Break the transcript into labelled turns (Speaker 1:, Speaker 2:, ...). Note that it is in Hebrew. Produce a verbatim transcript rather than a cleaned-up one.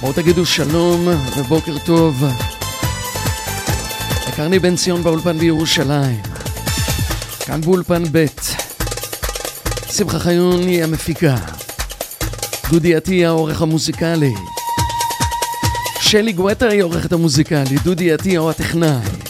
Speaker 1: בואו תגידו שלום ובוקר טוב. קרני בן ציון באולפן בירושלים, כאן באולפן ב'. שמחה חיון היא המפיקה, דודי עטיה העורך המוזיקלי, שלי גואטה היא העורכת המוזיקלי, דודי עטיה הוא הטכנאי.